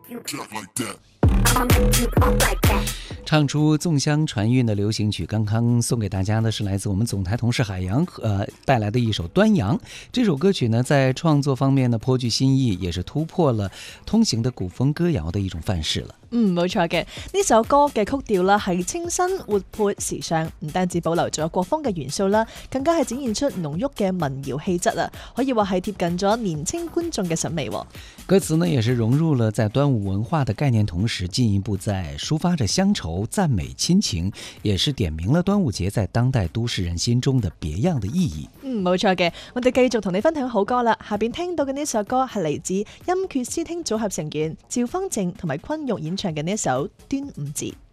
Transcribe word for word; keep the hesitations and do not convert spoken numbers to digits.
唱出粽香传韵的流行曲，刚刚送给大家的是来自我们总台同事海洋呃带来的一首《端阳》。这首歌曲呢，在创作方面呢颇具新意，也是突破了通行的古风歌谣的一种范式了。 嗯，冇錯嘅，呢首歌嘅曲調啦係清新活潑時尚，唔單止保留咗國風嘅元素啦，更加係展現出濃郁嘅民謠氣質啊，可以話係貼近咗年輕觀眾嘅審美。 歌詞呢也是融入了在端午文化的概念，同時進一步在抒發着鄉愁、讚美親情，也是點明了端午節在當代都市人心中的別樣的意義。 嗯，冇錯嘅，我哋繼續同你分享好歌啦。下邊聽到嘅呢首歌係嚟自音缺詩聽組合成員趙方靜同埋昆玉演唱嘅呢一首《端午節》。